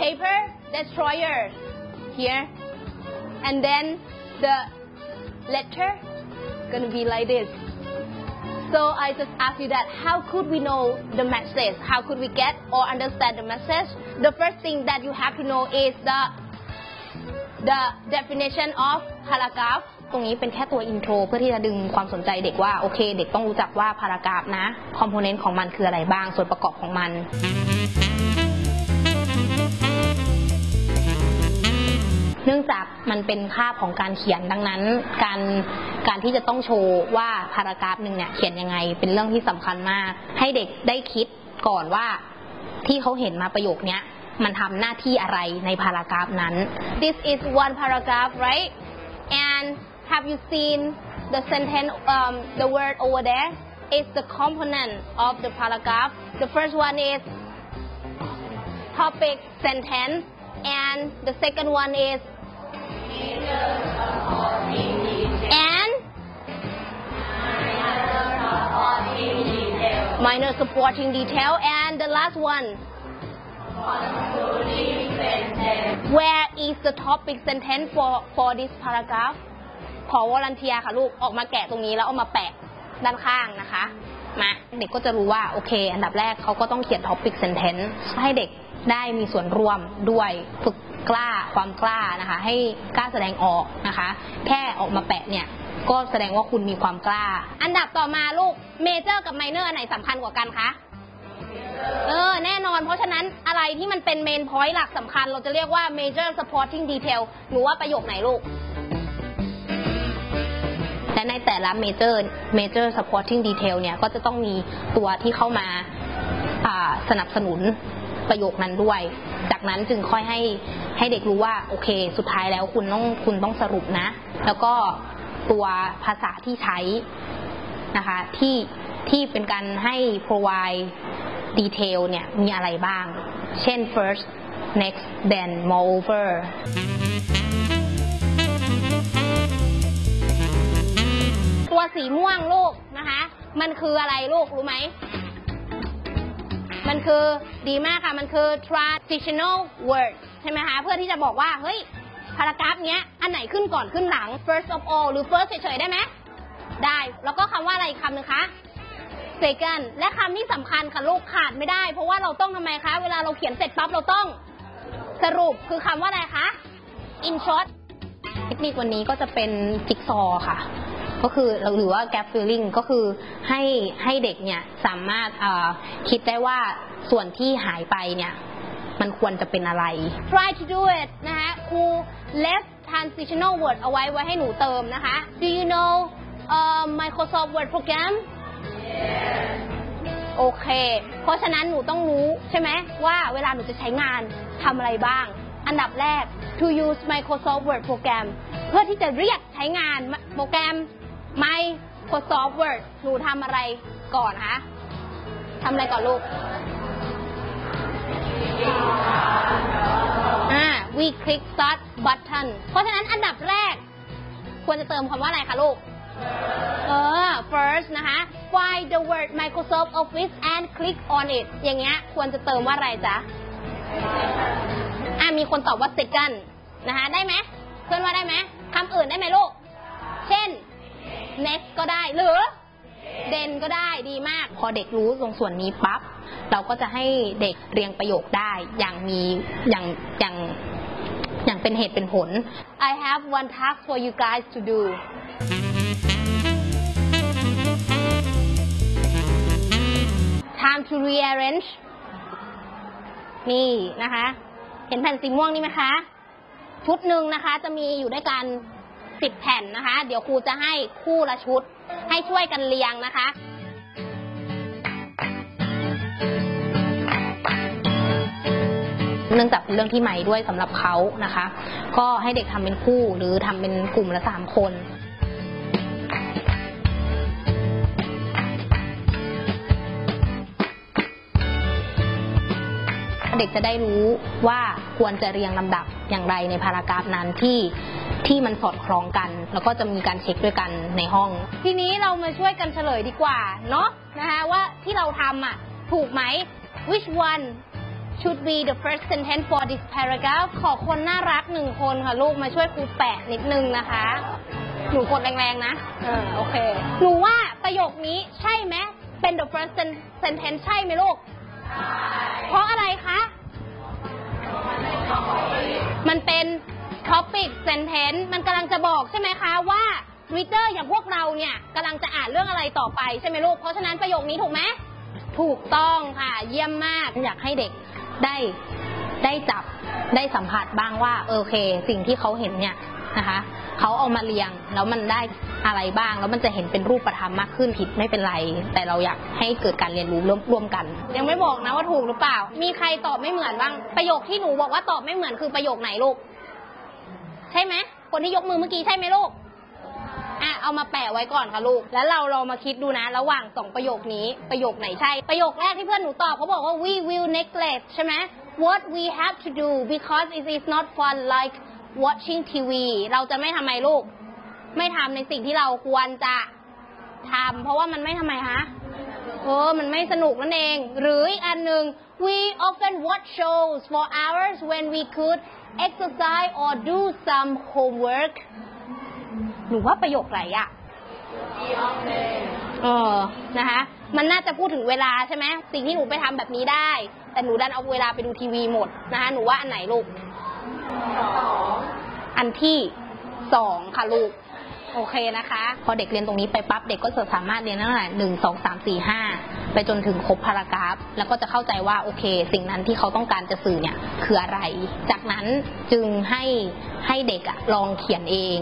paper destroyer here and then the letter gonna be like this. So I just ask you that how could we know the message? How could we get or understand the message? The first thing that you have to know is the definition of paragraph ตรงนี้เป็นแค่ตัวอินโทรเพื่อที่จะดึงความสนใจเด็กว่าโอเคเด็กต้องรู้จักว่าพารากราฟนะคอมโพเนนต์ของมันคืออะไรบ้างส่วนประกอบของมันเนื่องจากมันเป็นคาบของการเขียนดังนั้นการที่จะต้องโชว์ว่าพารากราฟหนึ่งเนี่ยเขียนยังไงเป็นเรื่องที่สำคัญมากให้เด็กได้คิดก่อนว่าที่เขาเห็นมาประโยคนี้มันทำหน้าที่อะไรในพารากราฟนั้น This is one paragraph right and have you seen the sentence the word over there is the component of the paragraph the first one is topic sentence and the second one is and minor supporting detail and the last one where is the topic sentence for this paragraph ขอวอลันเทียค่ะลูกออกมาแกะตรงนี้แล้วเอามาแปะด้านข้างนะคะมาเด็กก็จะรู้ว่าโอเคอันดับแรกเขาก็ต้องเขียน topic sentence ให้เด็กได้มีส่วนร่วมด้วยฝึกกล้าความกล้านะคะให้กล้าแสดงออกนะคะแค่ออกมาแปะเนี่ยก็แสดงว่าคุณมีความกล้าอันดับต่อมาลูกเมเจอร์กับไมเนอร์อันไหนสำคัญกว่ากันคะแน่นอนเพราะฉะนั้นอะไรที่มันเป็นเมนพอยต์หลักสำคัญเราจะเรียกว่า major supporting detail หนูว่าประโยคไหนลูกและในแต่ละ major supporting detail เนี่ยก็จะต้องมีตัวที่เข้ามาสนับสนุนประโยคนั้นด้วยจากนั้นจึงค่อยให้เด็กรู้ว่าโอเคสุดท้ายแล้วคุณต้องสรุปนะแล้วก็ตัวภาษาที่ใช้นะคะที่เป็นการให้ provide detail เนี่ยมีอะไรบ้างเช่น first next then moreover ตัวสีม่วงลูกนะคะมันคืออะไรลูกรู้ไหมมันคือดีมากค่ะมันคือ transitional word ใช่ไหมคะเพื่อที่จะบอกว่าเฮ้ยพารากราฟเนี้ยอันไหนขึ้นก่อนขึ้นหลัง first of all หรือ first เฉยๆได้ไหมได้แล้วก็คำว่าอะไรอีกคำหนึ่งคะ second และคำที่สำคัญค่ะลูกขาดไม่ได้เพราะว่าเราต้องทำไมคะเวลาเราเขียนเสร็จปั๊บเราต้องสรุปคือคำว่าอะไรคะ in short เทคนิควันนี้ก็จะเป็นจิ๊กซอว์ค่ะก็คือหรือว่า gap filling ก็คือให้เด็กเนี่ยสามารถคิดได้ว่าส่วนที่หายไปเนี่ยมันควรจะเป็นอะไร try to do it นะคะครู left transitional word เอาไว้ให้หนูเติมนะคะ do you know Microsoft Word program โอเคเพราะฉะนั้นหนูต้องรู้ใช่ไหมว่าเวลาหนูจะใช้งานทำอะไรบ้างอันดับแรก to use Microsoft Word program เพื่อที่จะเรียกใช้งานโปรแกรม Microsoft Word หนูทำอะไรก่อนคะทำอะไรก่อนลูกwe click start button เพราะฉะนั้นอันดับแรกควรจะเติมคำว่าอะไรคะลูกfirst นะคะ find the word Microsoft Office and click on it อย่างเงี้ยควรจะเติมว่าอะไรจ๊ะมีคนตอบว่า second นะคะได้ไหมเพื่อนว่าได้ไหมคำอื่นได้ไหมลูกเช่น next ก็ได้หรือ then ก็ได้ดีมากพอเด็กรู้ตรงส่วนนี้ปั๊บเราก็จะให้เด็กเรียงประโยคได้อย่างมีอย่างเป็นเหตุเป็นผล I have one task for you guys to do time to rearrange นี่นะคะเห็นแผ่นสีม่วงนี่ไหมคะชุดหนึ่งนะคะจะมีอยู่ด้วยกัน10แผ่นนะคะเดี๋ยวครูจะให้คู่ละชุดให้ช่วยกันเรียงนะคะเนื่องจากเป็นเรื่องที่ใหม่ด้วยสำหรับเขานะคะก็ให้เด็กทำเป็นคู่หรือทำเป็นกลุ่มละ3คนเด็กจะได้รู้ว่าควรจะเรียงลำดับอย่างไรในพารากราฟนั้นที่มันสอดคล้องกันแล้วก็จะมีการเช็คด้วยกันในห้องทีนี้เรามาช่วยกันเฉลยดีกว่าเนาะนะคะว่าที่เราทำถูกไหม which one should be the first sentence for this paragraph ขอคนน่ารักหนึ่งคนค่ะลูกมาช่วยครูแปะนิดนึงนะคะหนูกดแรงๆนะโอเคหนูว่าประโยคนี้ใช่ไหมเป็น the first sentence ใช่ไหมลูกเพราะอะไรคะมันเป็น topic sentence มันกำลังจะบอกใช่ไหมคะว่า reader อย่างพวกเราเนี่ยกำลังจะอ่านเรื่องอะไรต่อไปใช่ไหมลูกเพราะฉะนั้นประโยคนี้ถูกไหมถูกต้องค่ะเยี่ยมมากอยากให้เด็กได้จับได้สัมผัสบ้างว่าโอเคสิ่งที่เขาเห็นเนี่ยนะคะเขาเอามาเรียงแล้วมันได้อะไรบ้างแล้วมันจะเห็นเป็นรูปธรรมมากขึ้นผิดไม่เป็นไรแต่เราอยากให้เกิดการเรียนรู้ร่วมกันยังไม่บอกนะว่าถูกหรือเปล่ามีใครตอบไม่เหมือนบ้างประโยคที่หนูบอกว่าตอบไม่เหมือนคือประโยคไหนลูกใช่ไหมคนที่ยกมือเมื่อกี้ใช่ไหมลูกเอามาแปะไว้ก่อนค่ะลูกแล้วเรามาคิดดูนะระหว่าง2ประโยคนี้ประโยคไหนใช่ประโยคแรกที่เพื่อนหนูตอบเขาบอกว่า we will neglect ใช่ไหม what we have to do because it is not fun like watching TV เราจะไม่ทำไมลูกไม่ทำในสิ่งที่เราควรจะทำเพราะว่ามันไม่ทำไมคะมันไม่สนุกนั่นเองหรืออีกอันหนึ่ง we often watch shows for hours when we could exercise or do some homework หนูว่าประโยคไหนอะนะคะมันน่าจะพูดถึงเวลาใช่ไหมสิ่งที่หนูไปทำแบบนี้ได้แต่หนูดันเอาเวลาไปดูทีวีหมดนะคะหนูว่าอันไหนลูกอันที่2ค่ะลูกโอเคนะคะพอเด็กเรียนตรงนี้ไปปั๊บเด็กก็จะสามารถเรียนตั้งแต่1 2 3 4 5ไปจนถึงครบพารากราฟแล้วก็จะเข้าใจว่าโอเคสิ่งนั้นที่เขาต้องการจะสื่อเนี่ยคืออะไรจากนั้นจึงให้เด็กลองเขียนเอง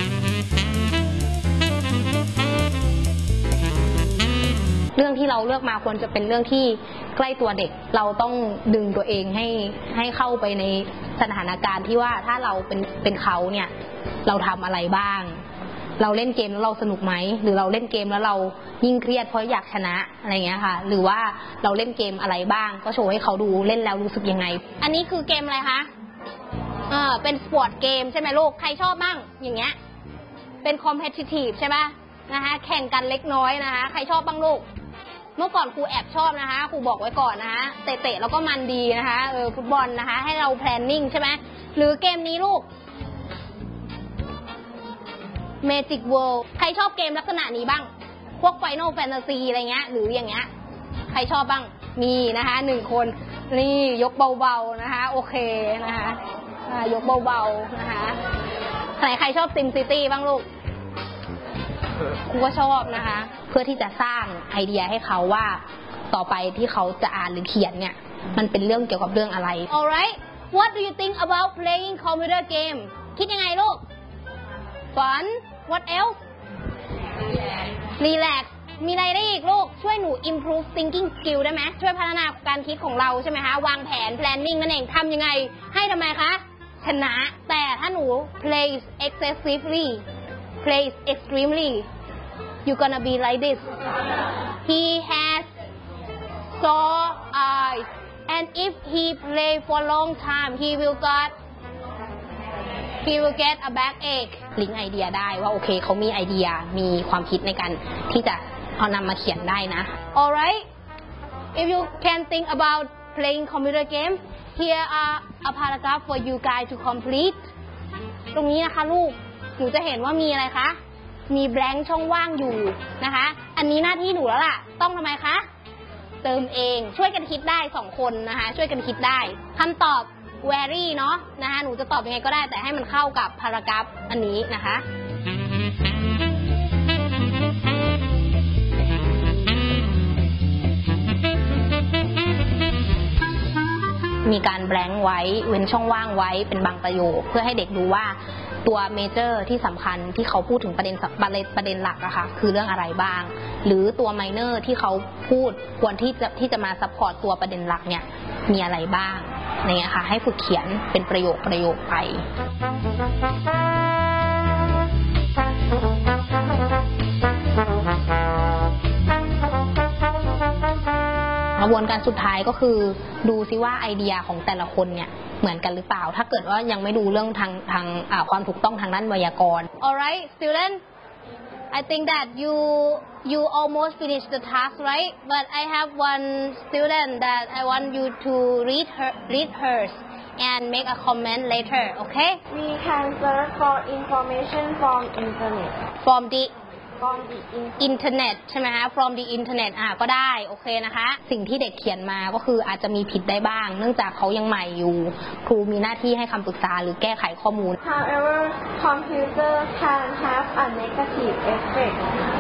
เรื่องที่เราเลือกมาควรจะเป็นเรื่องที่ใกล้ตัวเด็กเราต้องดึงตัวเองให้เข้าไปในสถานการณ์ที่ว่าถ้าเราเป็นเขาเนี่ยเราทำอะไรบ้างเราเล่นเกมแล้วเราสนุกไหมหรือเราเล่นเกมแล้วเรายิ่งเครียดเพราะอยากชนะอะไรเงี้ยค่ะหรือว่าเราเล่นเกมอะไรบ้างก็โชว์ให้เขาดูเล่นแล้วรู้สึกยังไงอันนี้คือเกมอะไรคะเป็นสปอร์ตเกมใช่ไหมลูกใครชอบบ้างอย่างเงี้ยเป็นคอมเพทิทีฟใช่ไหมนะคะแข่งกันเล็กน้อยนะคะใครชอบบ้างลูกเมื่อก่อนครูแอบชอบนะคะครูบอกไว้ก่อนนะคะเตะแล้วก็มันดีนะคะฟุตบอลนะคะให้เราแพลนนิ่งใช่ไหมหรือเกมนี้ลูก Magic World ใครชอบเกมลักษณะนี้บ้างพวก Final Fantasy อะไรเงี้ยหรืออย่างเงี้ยใครชอบบ้างมีนะคะ1คนนี่ยกเบาๆนะคะโอเคนะคะยกเบาๆนะคะใครชอบ Sim City บ้างลูกครูก็ชอบนะคะเพื่อที่จะสร้างไอเดียให้เขาว่าต่อไปที่เขาจะอ่านหรือเขียนเนี่ยมันเป็นเรื่องเกี่ยวกับเรื่องอะไร Alright What do you think about playing computer game คิดยังไงลูก Fun What else Relax มีอะไรได้อีกลูกช่วยหนู improve thinking skill ได้ไหมช่วยพัฒนาการคิดของเราใช่ไหมคะวางแผน planning นั่นเองทำยังไงให้ทำไมคะชนะแต่ถ้าหนู play excessively plays extremely you're gonna be like this he has sore eyes and if he play for long time he will get a backache ลิงก์ไอเดียได้ว่าโอเคเขามีไอเดียมีความคิดในการที่จะเอานำมาเขียนได้นะ alright if you can think about playing computer game here are a paragraph for you guys to complete ตรงนี้นะคะลูกหนูจะเห็นว่ามีอะไรคะมีแบงค์ช่องว่างอยู่นะคะอันนี้หน้าที่หนูแล้วล่ะต้องทำไมคะเติมเองช่วยกันคิดได้2คนนะคะช่วยกันคิดได้คำตอบ very เนาะนะคะหนูจะตอบยังไงก็ได้แต่ให้มันเข้ากับพารากราฟอันนี้นะคะมีการแบงค์ไว้เว้นช่องว่างไว้เป็นบางประโยคเพื่อให้เด็กดูว่าตัวเมเจอร์ที่สำคัญที่เขาพูดถึงประเด็นหลักอะค่ะคือเรื่องอะไรบ้างหรือตัวไมเนอร์ที่เขาพูดควรที่จะมาซัพพอร์ตตัวประเด็นหลักเนี่ยมีอะไรบ้างเนี่ยค่ะให้ฝึกเขียนเป็นประโยคไปกระบวนการสุดท้ายก็คือดูซิว่าไอเดียของแต่ละคนเนี่ยเหมือนกันหรือเปล่าถ้าเกิดว่ายังไม่ดูเรื่องทางความถูกต้องทางด้านไวยากรณ์ Alright student I think that you almost finished the task, right? But I have one student that I want you to read hers and make a comment later, okay? We can search for information from internet. From the internet ใช่ไหมคะ from the internet ก็ได้โอเคนะคะ สิ่งที่เด็กเขียนมาก็คืออาจจะมีผิดได้บ้าง เนื่องจากเขายังใหม่อยู่ครูมีหน้าที่ให้คำปรึกษาหรือแก้ไขข้อมูล However, computer can have a negative effect.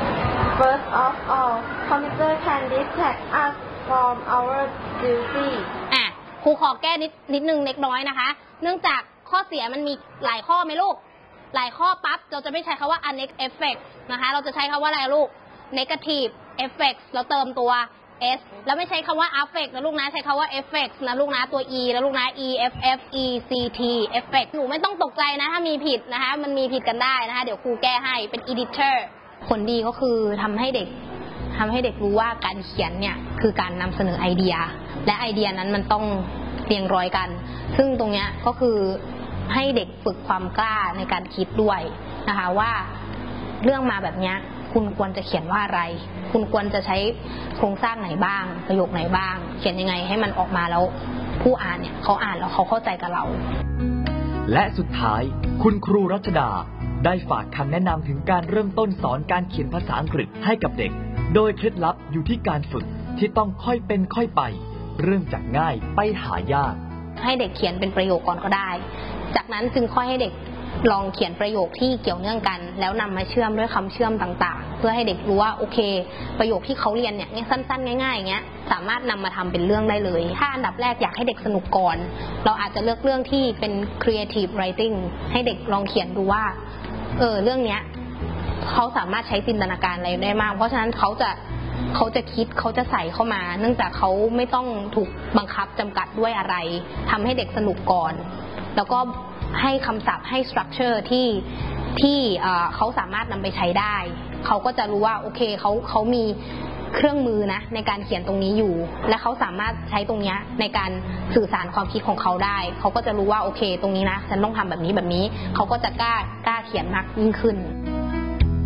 First of all, computer can distract us from our duty. ครูขอแก้นิดนึงเล็กน้อยนะคะ เนื่องจากข้อเสียมันมีหลายข้อไหมลูกหลายข้อปั๊บเราจะไม่ใช้คำว่า negative effect นะคะเราจะใช้คำว่าอะไรลูก negative effects แล้วเติมตัว s แล้วไม่ใช้คำว่า affect นะลูกนะใช้คำว่า effects นะลูกนะตัว e แล้วลูกนะ e f f e c t effect หนูไม่ต้องตกใจนะถ้ามีผิดนะคะมันมีผิดกันได้นะคะเดี๋ยวครูแก้ให้เป็น editor ผลดีก็คือทำให้เด็กรู้ว่าการเขียนเนี่ยคือการนำเสนอไอเดียและไอเดียนั้นมันต้องเรียงร้อยกันซึ่งตรงเนี้ยก็คือให้เด็กฝึกความกล้าในการคิดด้วยนะคะว่าเรื่องมาแบบนี้คุณควรจะเขียนว่าอะไรคุณควรจะใช้โครงสร้างไหนบ้างประโยคไหนบ้างเขียนยังไงให้มันออกมาแล้วผู้อ่านเนี่ยเขาอ่านแล้วเขาเข้าใจกับเราและสุดท้ายคุณครูรัชดาได้ฝากคำแนะนำถึงการเริ่มต้นสอนการเขียนภาษาอังกฤษให้กับเด็กโดยเคล็ดลับอยู่ที่การฝึกที่ต้องค่อยเป็นค่อยไปเริ่มจากง่ายไปหายากให้เด็กเขียนเป็นประโยคก่อนก็ได้จากนั้นจึงค่อยให้เด็กลองเขียนประโยคที่เกี่ยวเนื่องกันแล้วนำมาเชื่อมด้วยคำเชื่อมต่างๆเพื่อให้เด็กรู้ว่าโอเคประโยคที่เขาเรียนเนี่ยสั้นๆง่ายๆอย่างเงี้ยสามารถนำมาทำเป็นเรื่องได้เลยถ้าอันดับแรกอยากให้เด็กสนุกก่อนเราอาจจะเลือกเรื่องที่เป็น creative writing ให้เด็กลองเขียนดูว่าเรื่องเนี้ยเขาสามารถใช้จินตนาการอะไรได้มากเพราะฉะนั้นเขาจะคิดเขาจะใส่เข้ามาเนื่องจากเขาไม่ต้องถูกบังคับจำกัดด้วยอะไรทำให้เด็กสนุกก่อนแล้วก็ให้คำศัพท์ให้สตรัคเจอร์ที่เขาสามารถนำไปใช้ได้เขาก็จะรู้ว่าโอเคเขามีเครื่องมือนะในการเขียนตรงนี้อยู่และเขาสามารถใช้ตรงนี้ในการสื่อสารความคิดของเขาได้เขาก็จะรู้ว่าโอเคตรงนี้นะฉันต้องทำแบบนี้เขาก็จะกล้าเขียนมากยิ่งขึ้น